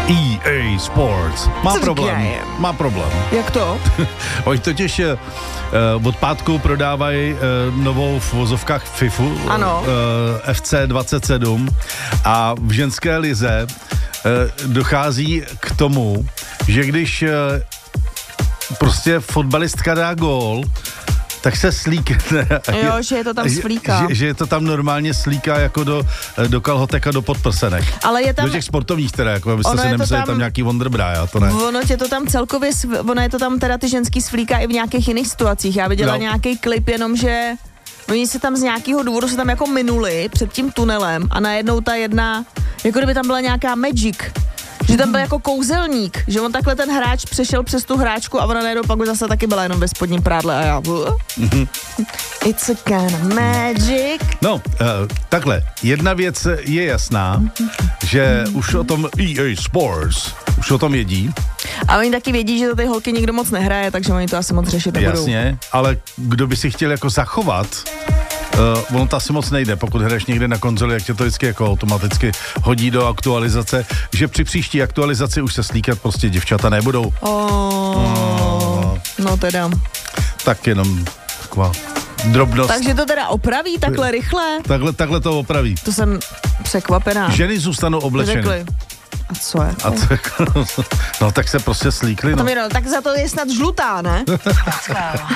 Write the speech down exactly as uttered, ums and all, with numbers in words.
E A Sports. Má Co problém. říkají? Má problém. Jak to? Oni totiž uh, od pátku prodávají uh, novou v vozovkách FIFU, Ano. Uh, F C dvacet sedm a v ženské lize uh, dochází k tomu, že když uh, prostě fotbalistka dá gól, tak se slíkne. Jo, že je to tam slíká. Že, že je to tam normálně slíká jako do, do kalhotek a do podprsenek. Ale je tam... Do těch sportovních teda, jako abyste Ono si je to nemysleli, tam- tam nějaký Wonderbra, já to ne. Ono tě to tam celkově, sv- ono je to tam teda ty ženský svlíká i v nějakých jiných situacích. Já viděla No. nějaký klip, jenom že oni se tam z nějakého důvodu se tam jako minuli před tím tunelem a najednou ta jedna, jako kdyby tam byla nějaká magic, že tam byl jako kouzelník, že on takhle ten hráč přešel přes tu hráčku a ona najednou pak už zase taky byla jenom ve spodním prádle a já... Mm-hmm. It's a kind of magic. No, uh, takhle, jedna věc je jasná, že už o tom E A Sports, už o tom jedí. A oni taky vědí, že to ty holky nikdo moc nehraje, takže oni to asi moc řešit nebudou. Jasně, ale kdo by si chtěl jako zachovat, uh, ono to asi moc nejde, pokud hraješ někde na konzoli, jak tě to vždycky jako automaticky hodí do aktualizace, že při příští aktualizaci už se slíkat prostě děvčata nebudou. Oh, Oh. No teda. Tak jenom taková drobnost. Takže to teda opraví takhle rychle? Takhle, takhle to opraví. To jsem překvapená. Ženy zůstanou oblečeny. Řekli. A co je? A to jako, no tak se prostě slíkli, To no. mi, no, tak za to je snad žlutá, ne?